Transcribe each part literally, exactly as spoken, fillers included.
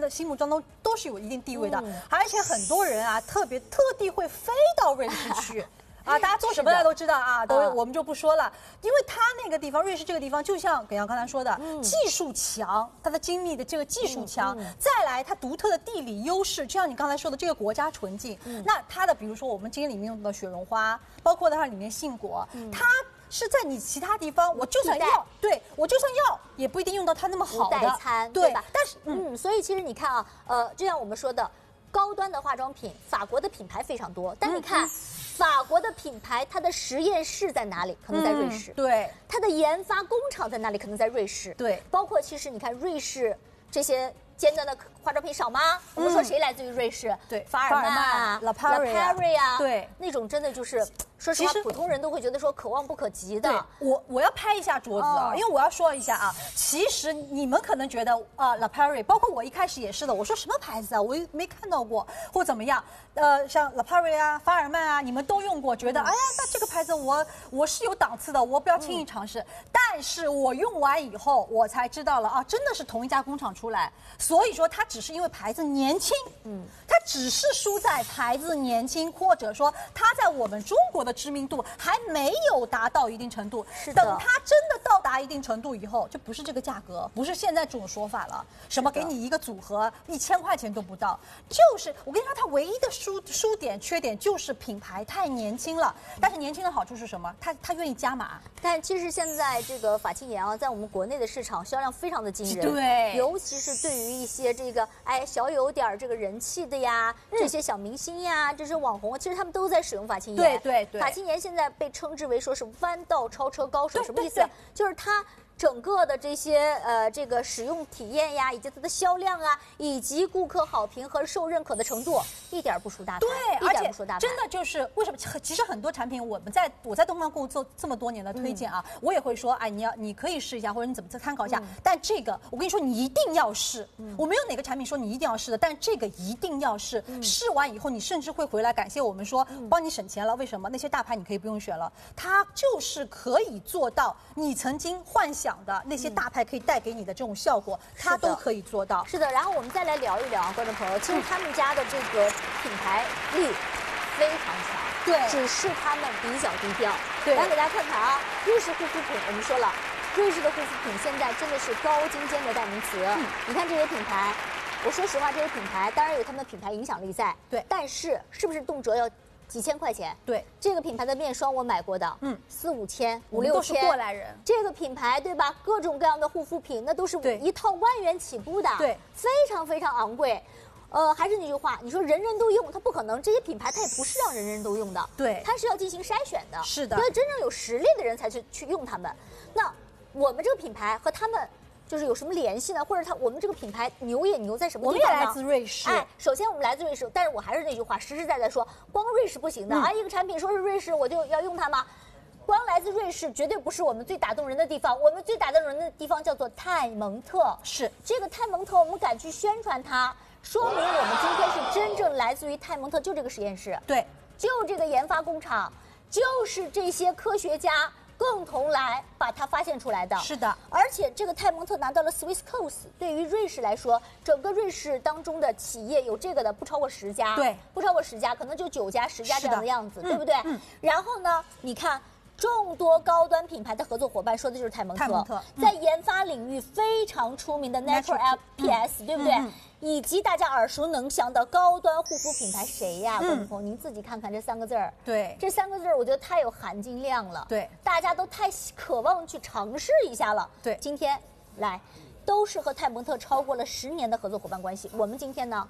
的心目当中都是有一定地位的，嗯、而且很多人啊，特别特地会飞到瑞士去。啊，大家做什么大家都知道啊，都我们就不说了，因为它那个地方，瑞士这个地方，就像耿阳刚才说的，嗯、技术强，它的精密的这个技术强，嗯嗯、再来它独特的地理优势，就像你刚才说的，这个国家纯净，嗯、那它的比如说我们今天里面用的雪绒花，包括它里面杏果，嗯、它是在你其他地方，我就算要，对我就算要，也不一定用到它那么好的代餐， 对吧？但是，嗯，所以其实你看啊，呃，就像我们说的，高端的化妆品，法国的品牌非常多，但你看。嗯法国的品牌，它的实验室在哪里？可能在瑞士。 嗯、对， 它的研发工厂在哪里？可能在瑞士。 对， 包括其实你看瑞士这些尖端的化妆品少吗？我们说谁来自于瑞士？ 对， 法尔曼啊 ，La Prairie 啊， 对， 那种真的就是。说实话，普通人都会觉得说可望不可及的。 对，我我要拍一下桌子啊，哦、因为我要说一下啊，其实你们可能觉得啊 ，La Prairie， 包括我一开始也是的，我说什么牌子啊，我没看到过或怎么样。呃，像 La Prairie 啊、法尔曼啊，你们都用过，觉得、嗯、哎呀，那这个牌子我我是有档次的，我不要轻易尝试。嗯、但是我用完以后，我才知道了啊，真的是同一家工厂出来，所以说它只是因为牌子年轻，嗯，它只是输在牌子年轻，或者说它在我们中国的知名度还没有达到一定程度， 是的。 等它真的到达一定程度以后，就不是这个价格，不是现在这种说法了。什么给你一个组合一千块钱都不到，就是我跟你说，它唯一的输输点缺点就是品牌太年轻了。但是年轻的好处是什么？它它愿意加码。 但其实现在这个法沁颜啊，在我们国内的市场销量非常的惊人， 对， 尤其是对于一些这个哎小有点这个人气的呀，嗯、这些小明星呀，这些网红，其实他们都在使用法沁颜。 对对对， 法沁颜现在被称之为说是弯道超车高手，什么意思？ 对对对， 就是它整个的这些呃这个使用体验呀，以及它的销量啊，以及顾客好评和受认可的程度，一点不输大牌。 对， 一点不输大牌。 真的就是为什么？其实很多产品，我们在我在东方购物做这么多年的推荐啊，嗯、我也会说，哎，你要你可以试一下，或者你怎么参考一下。嗯、但这个我跟你说，你一定要试。嗯、我没有哪个产品说你一定要试的，但这个一定要试。嗯、试完以后，你甚至会回来感谢我们说，嗯、帮你省钱了。为什么？那些大牌你可以不用选了，它就是可以做到你曾经幻想的那些大牌可以带给你的这种效果，嗯、它都可以做到。 是的，然后我们再来聊一聊啊，观众朋友，其实他们家的这个品牌力非常强， 对， 只是他们比较低调。 对， 来给大家看看啊，瑞士护肤品，我们说了，瑞士的护肤品现在真的是高精尖的代名词。嗯、你看这些品牌，我说实话，这些品牌当然有他们的品牌影响力在， 对， 但是是不是动辄要几千块钱？ 对， 这个品牌的面霜我买过的，嗯，四五千、五六千， 都是过来人。 这个品牌对吧？各种各样的护肤品，那都是一套万元起步的， 对， 非常非常昂贵。呃，还是那句话，你说人人都用，它不可能。这些品牌它也不是让人人都用的， 对， 它是要进行筛选的， 是的， 因为真正有实力的人才去去用它们。那我们这个品牌和他们就是有什么联系呢？或者它我们这个品牌牛也牛在什么地方呢？ 我们也来自瑞士。 哎，首先我们来自瑞士，但是我还是那句话，实实在在说，光瑞士不行的、嗯、啊！一个产品说是瑞士，我就要用它吗？光来自瑞士绝对不是我们最打动人的地方，我们最打动人的地方叫做泰蒙特。 是这个泰蒙特，我们敢去宣传它，说明我们今天是真正来自于泰蒙特，就这个实验室， 对， 就这个研发工厂，就是这些科学家共同来把它发现出来的。 是的， 而且这个泰蒙特拿到了 Swissquote， 对于瑞士来说，整个瑞士当中的企业有这个的不超过十家， 对， 不超过十家，可能就九家、十家这样的样子，对不对？嗯。然后呢，你看。众多高端品牌的合作伙伴说的就是泰蒙特， 泰蒙特、 嗯、在研发领域非常出名的 Natural L P S，、嗯、对不对？嗯嗯、以及大家耳熟能详的高端护肤品牌谁呀？观众朋友，您自己看看这三个字儿。 对， 这三个字儿我觉得太有含金量了。 对， 大家都太渴望去尝试一下了。 对， 今天来都是和泰蒙特超过了十年的合作伙伴关系。我们今天呢？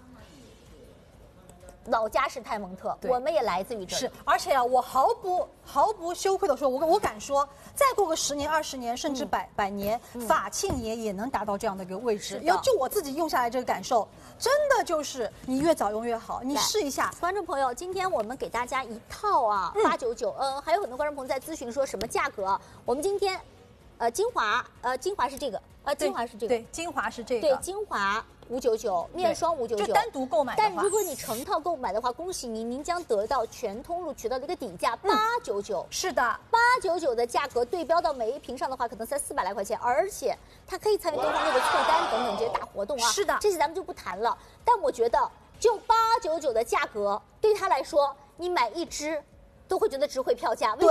老家是泰蒙特，我们也来自于这里。 是，而且啊，我毫不毫不羞愧的说，我我敢说，再过个十年、二十年，甚至百、嗯、百年，嗯、法沁颜也能达到这样的一个位置。要就我自己用下来这个感受，真的就是你越早用越好。你试一下， 观众朋友，今天我们给大家一套啊，八九九。嗯，还有很多观众朋友在咨询说什么价格？我们今天，呃，精华，呃，精华是这个，呃，精华是这个， 对，精华是这个， 对，精华。 五九九，面霜五九九， 就单独购买的话。 但如果你成套购买的话，恭喜您，您将得到全通路渠道的一个底价八九九。 是的， 八九九的价格对标到每一瓶上的话，可能才四百来块钱，而且它可以参与东方月的促单等等这些大活动啊。 是的， 这些咱们就不谈了。但我觉得，就八九九的价格，对他来说，你买一支都会觉得值回票价。为